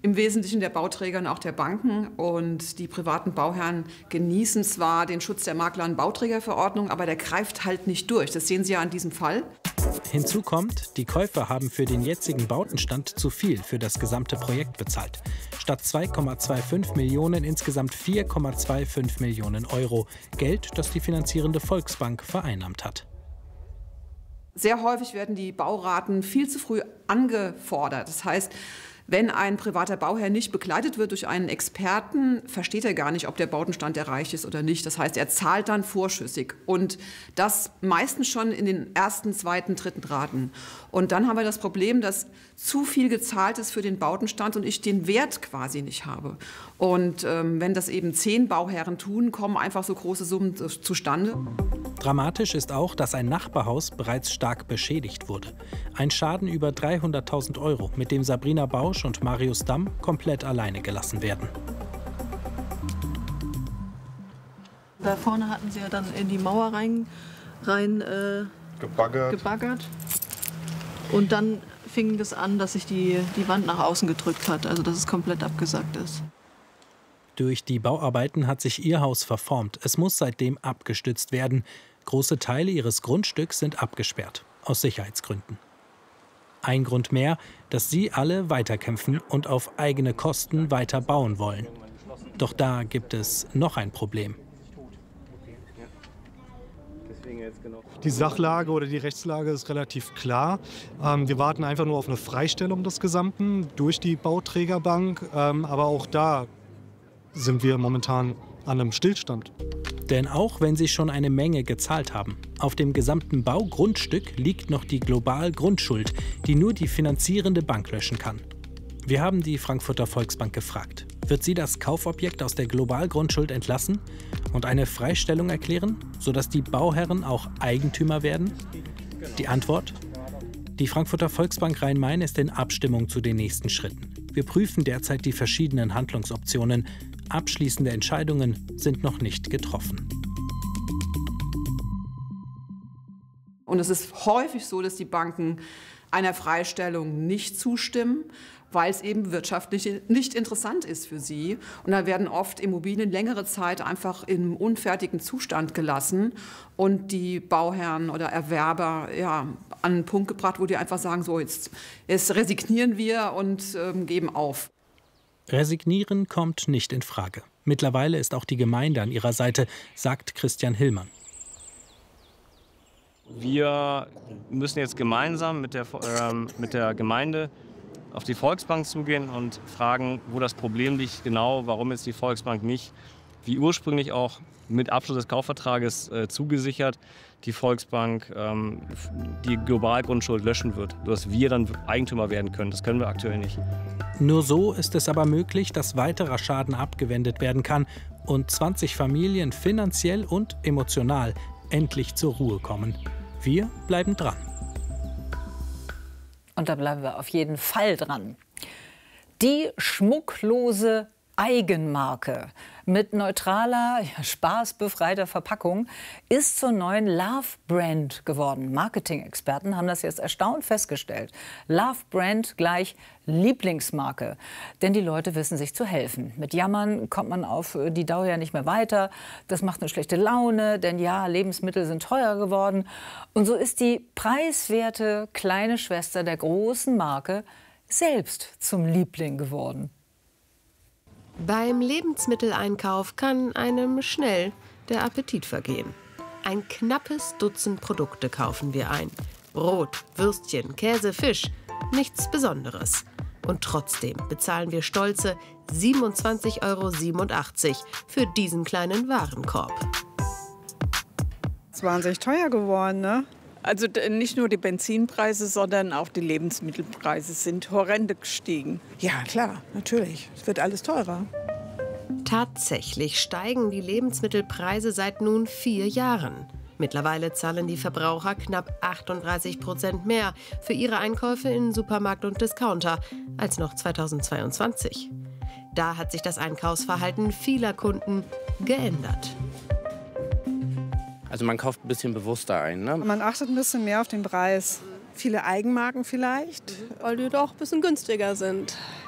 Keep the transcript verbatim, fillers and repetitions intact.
im Wesentlichen der Bauträger und auch der Banken. Und die privaten Bauherren genießen zwar den Schutz der Makler- und Bauträgerverordnung, aber der greift halt nicht durch. Das sehen Sie ja an diesem Fall. Hinzu kommt, die Käufer haben für den jetzigen Bautenstand zu viel für das gesamte Projekt bezahlt. Statt zwei Komma fünfundzwanzig Millionen insgesamt vier Komma fünfundzwanzig Millionen Euro. Geld, das die finanzierende Volksbank vereinnahmt hat. Sehr häufig werden die Bauraten viel zu früh angefordert. Das heißt, wenn ein privater Bauherr nicht begleitet wird durch einen Experten, versteht er gar nicht, ob der Bautenstand erreicht ist oder nicht. Das heißt, er zahlt dann vorschüssig und das meistens schon in den ersten, zweiten, dritten Raten. Und dann haben wir das Problem, dass zu viel gezahlt ist für den Bautenstand und ich den Wert quasi nicht habe. Und ähm, wenn das eben zehn Bauherren tun, kommen einfach so große Summen zustande. Dramatisch ist auch, dass ein Nachbarhaus bereits stark beschädigt wurde. Ein Schaden über dreihunderttausend Euro, mit dem Sabrina Bausch und Marius Damm komplett alleine gelassen werden. Da vorne hatten sie ja dann in die Mauer rein, rein äh, gebaggert. gebaggert. Und dann fing das an, dass sich die, die Wand nach außen gedrückt hat, also dass es komplett abgesackt ist. Durch die Bauarbeiten hat sich ihr Haus verformt. Es muss seitdem abgestützt werden. Große Teile ihres Grundstücks sind abgesperrt, aus Sicherheitsgründen. Ein Grund mehr, dass sie alle weiterkämpfen und auf eigene Kosten weiter bauen wollen. Doch da gibt es noch ein Problem. Die Sachlage oder die Rechtslage ist relativ klar. Ähm, wir warten einfach nur auf eine Freistellung des Gesamten durch die Bauträgerbank. Ähm, aber auch da sind wir momentan an einem Stillstand. Denn auch wenn sie schon eine Menge gezahlt haben, auf dem gesamten Baugrundstück liegt noch die Global-Grundschuld, die nur die finanzierende Bank löschen kann. Wir haben die Frankfurter Volksbank gefragt. Wird sie das Kaufobjekt aus der Global-Grundschuld entlassen und eine Freistellung erklären, sodass die Bauherren auch Eigentümer werden? Die Antwort? Die Frankfurter Volksbank Rhein-Main ist in Abstimmung zu den nächsten Schritten. Wir prüfen derzeit die verschiedenen Handlungsoptionen. Abschließende Entscheidungen sind noch nicht getroffen. Und es ist häufig so, dass die Banken einer Freistellung nicht zustimmen, weil es eben wirtschaftlich nicht interessant ist für sie. Und da werden oft Immobilien längere Zeit einfach im unfertigen Zustand gelassen und die Bauherren oder Erwerber ja, an einen Punkt gebracht, wo die einfach sagen, so jetzt, jetzt resignieren wir und ähm, geben auf. Resignieren kommt nicht in Frage. Mittlerweile ist auch die Gemeinde an ihrer Seite, sagt Christian Hillmann. Wir müssen jetzt gemeinsam mit der, äh, mit der Gemeinde auf die Volksbank zugehen und fragen, wo das Problem liegt, genau, warum jetzt die Volksbank nicht, wie ursprünglich auch mit Abschluss des Kaufvertrages äh, zugesichert, die Volksbank ähm, die Globalgrundschuld löschen wird, sodass wir dann Eigentümer werden können. Das können wir aktuell nicht. Nur so ist es aber möglich, dass weiterer Schaden abgewendet werden kann und zwanzig Familien finanziell und emotional endlich zur Ruhe kommen. Wir bleiben dran. Und da bleiben wir auf jeden Fall dran. Die schmucklose Eigenmarke mit neutraler, ja, spaßbefreiter Verpackung ist zur neuen Love-Brand geworden. Marketing-Experten haben das jetzt erstaunt festgestellt. Love-Brand gleich Lieblingsmarke. Denn die Leute wissen sich zu helfen. Mit Jammern kommt man auf die Dauer ja nicht mehr weiter. Das macht eine schlechte Laune, denn ja, Lebensmittel sind teuer geworden. Und so ist die preiswerte kleine Schwester der großen Marke selbst zum Liebling geworden. Beim Lebensmitteleinkauf kann einem schnell der Appetit vergehen. Ein knappes Dutzend Produkte kaufen wir ein. Brot, Würstchen, Käse, Fisch, nichts Besonderes. Und trotzdem bezahlen wir stolze siebenundzwanzig Euro siebenundachtzig für diesen kleinen Warenkorb. Es ist wahnsinnig teuer geworden, ne? Also nicht nur die Benzinpreise, sondern auch die Lebensmittelpreise sind horrende gestiegen. Ja, klar, natürlich. Es wird alles teurer. Tatsächlich steigen die Lebensmittelpreise seit nun vier Jahren. Mittlerweile zahlen die Verbraucher knapp achtunddreißig Prozent mehr für ihre Einkäufe in Supermarkt und Discounter als noch zweitausendzweiundzwanzig. Da hat sich das Einkaufsverhalten vieler Kunden geändert. Also man kauft ein bisschen bewusster ein, ne? Man achtet ein bisschen mehr auf den Preis. Viele Eigenmarken vielleicht. Weil die doch ein bisschen günstiger sind.